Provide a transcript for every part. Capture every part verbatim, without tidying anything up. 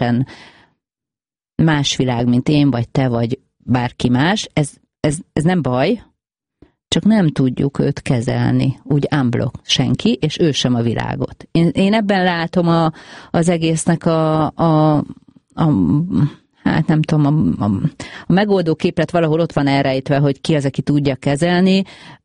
teljesen más világ, mint én, vagy te, vagy bárki más. Ez, ez, ez nem baj, csak nem tudjuk őt kezelni, úgy unblock senki, és ő sem a világot. Én, én ebben látom a, az egésznek a, a, a hát nem tudom, a, a, a megoldó képlet valahol ott van elrejtve, hogy ki az, aki tudja kezelni.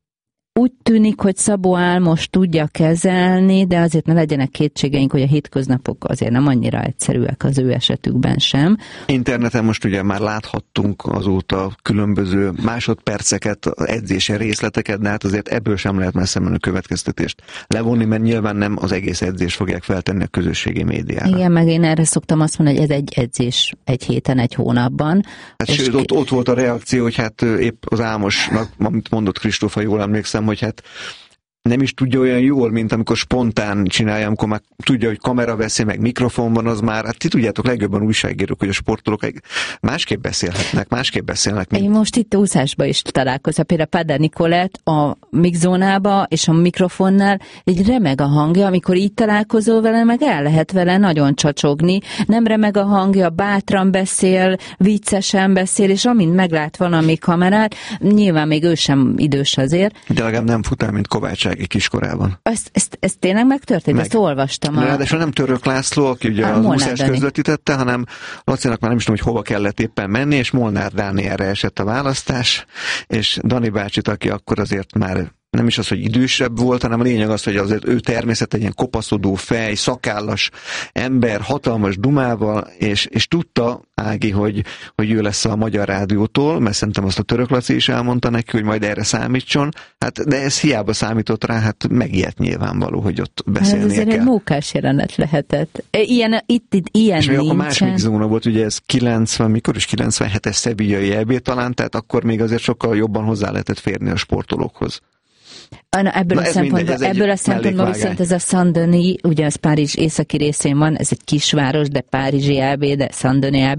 Úgy tűnik, hogy Szabó Álmos tudja kezelni, de azért ne legyenek kétségeink, hogy a hétköznapok azért nem annyira egyszerűek az ő esetükben sem. Interneten most ugye már láthattunk azóta különböző másodperceket, edzési részleteket, de hát azért ebből sem lehet messze menő következtetést levonni, mert nyilván nem az egész edzés fogják feltenni a közösségi médiára. Igen, meg én erre szoktam azt mondani, hogy ez egy edzés egy héten, egy hónapban. Hát sőt, ott, ott volt a reakció, hogy hát épp az Álmosnak, amit mondott Kristóf, ha jól emlékszem, hogy hát nem is tudja olyan jól, mint amikor spontán csinálja, amikor már tudja, hogy kamera veszi, meg mikrofon van, az már, hát ti tudjátok legjobban újságírók, hogy a sportolók másképp beszélhetnek, másképp beszélnek. Mint... Én most itt úszásba is találkozom, például Páder Nikolett a mixzónába és a mikrofonnál egy remeg a hangja, amikor így találkozol vele, meg el lehet vele nagyon csacsogni, nem remeg a hangja, bátran beszél, viccesen beszél, és amint meglát valami kamerát, nyilván még ő sem idős azért. De legalább nem fut el, mint Kovács kiskorában. Ezt, ezt, ezt tényleg megtörtént? Meg. Ezt olvastam. A... Ráadásul nem Török László, aki ugye az úszást közvetítette, hanem Lacinak már nem is tudom, hogy hova kellett éppen menni, és Molnár Dánielre esett a választás, és Dani bácsit, aki akkor azért már nem is az, hogy idősebb volt, hanem a lényeg az, hogy azért ő természet egy ilyen kopaszodó fej, szakállas ember, hatalmas dumával, és, és tudta Ági, hogy, hogy ő lesz a Magyar Rádiótól, mert szerintem azt a Török Laci is elmondta neki, hogy majd erre számítson, hát, de ez hiába számított rá, hát megijedt nyilvánvaló, hogy ott beszélnie hát ez kell. Ez egy mókás jelenet lehetett. Ilyen, itt, itt ilyen és még nincsen. akkor másik zóna volt, ugye ez kilencven, mikor is kilencvenhetes szevillai é bé talán, tehát akkor még azért sokkal jobban hozzá lehetett férni a sportolókhoz. Na, ebből, Na, a szempontból, ebből a szempontból viszont ez a Saint-Denis, ugye az Párizs északi részén van, ez egy kisváros, de párizsi é bé, de Saint-Denis é bé.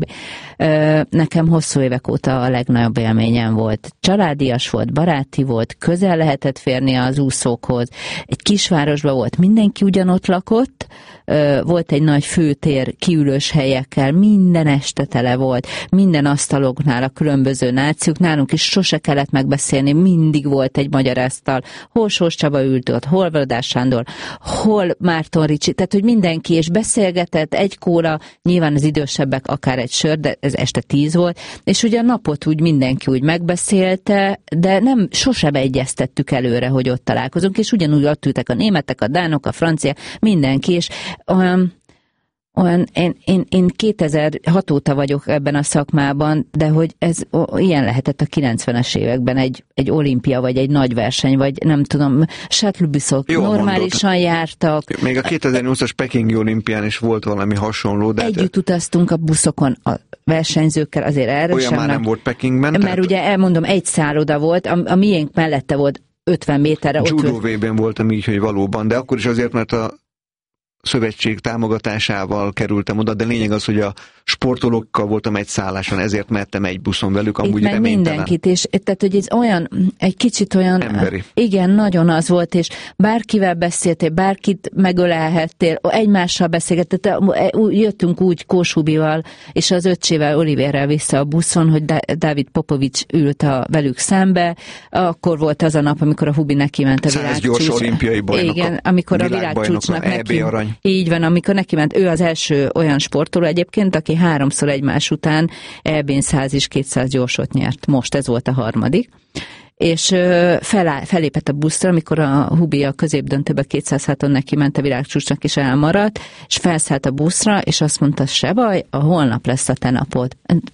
Nekem hosszú évek óta a legnagyobb élményem volt. Családias volt, baráti volt, közel lehetett férni az úszókhoz. Egy kisvárosban volt, mindenki ugyanott lakott, volt egy nagy főtér kiülős helyekkel, minden este tele volt, minden asztaloknál a különböző nációk, nálunk is sose kellett megbeszélni, mindig volt egy magyar asztal, hol Sós Csaba ült ott, hol Vladás Sándor, hol Márton Ricsi, tehát hogy mindenki és beszélgetett, egy kóla, nyilván az idősebbek akár egy sör, de ez este tíz volt, és ugye a napot úgy mindenki úgy megbeszélte, de nem, sosem egyeztettük előre, hogy ott találkozunk, és ugyanúgy ott ültek a németek, a dánok, a franciák, mindenki, és olyan, olyan én, én, én kétezer-hat óta vagyok ebben a szakmában, de hogy ez o, ilyen lehetett a kilencvenes években egy, egy olimpia, vagy egy nagy verseny, vagy nem tudom, shuttle-buszok normálisan mondod. Jártak. Még a kétezer-nyolcas pekingi olimpián is volt valami hasonló. De együtt hát, utaztunk a buszokon a versenyzőkkel, azért erre olyan sem. Olyan már nem volt Pekingben. Mert tehát... ugye elmondom, egy szálloda volt, a, a miénk mellette volt ötven méterre. Judo vében voltam így, hogy valóban, de akkor is azért, mert a szövetség támogatásával kerültem oda, de lényeg az, hogy a sportolókkal voltam egy szálláson, ezért mehettem egy buszon velük, amúgy reménytelen. Mindenkit, és tehát, hogy ez olyan, egy kicsit olyan, emberi. Igen, nagyon az volt, és bárkivel beszéltél, bárkit megölelhettél, egymással beszélgettél, jöttünk úgy Kóshubival, és az öccsével, Olivérrel vissza a buszon, hogy Dávid Popovics ült a velük szembe, akkor volt az a nap, amikor a Hubi neki ment a világcsúcs. Száz gyors olimpiai bajnok. Igen, amikor a világcsúcsnak neki, arany. Így van, amikor neki ment, ő az első olyan sportoló egyébként, aki háromszor egymás után é bén száz és kétszáz gyorsot nyert. Most ez volt a harmadik. És feláll, felépett a buszra, amikor a Hubi a középdöntőbe kétszázháton neki ment a világcsúcsnak, és elmaradt, és felszállt a buszra, és azt mondta, se baj, a holnap lesz a te napod.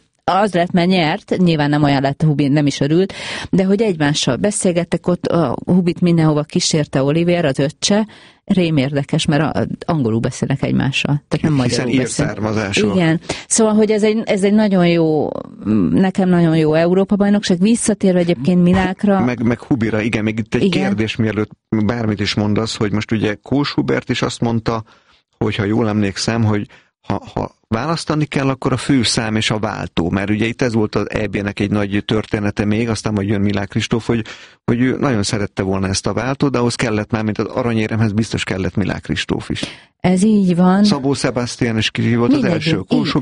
Az lett, mert nyert, nyilván nem olyan lett, a Hubi nem is örült, de hogy egymással beszélgettek, ott a Hubit mindenhova kísérte Oliver, az öccse, rém érdekes, mert angolul beszélnek egymással, tehát nem magyarul beszélnek. Hiszen ír származású. Igen, szóval, hogy ez egy, ez egy nagyon jó, nekem nagyon jó Európa-bajnokság, visszatérve egyébként Milákra. Meg, meg Hubira, igen, még itt egy igen. kérdés, mielőtt bármit is mondasz, hogy most ugye Kós Hubert is azt mondta, hogy ha jól emlékszem, hogy ha, ha választani kell, akkor a főszám és a váltó, mert ugye itt ez volt az é bé-nek egy nagy története még, aztán majd jön Milák Kristóf, hogy, hogy ő nagyon szerette volna ezt a váltót, de ahhoz kellett már, mint az aranyéremhez biztos kellett Milák Kristóf is. Ez így van. Szabó Sebastian is ki volt az első, Kósó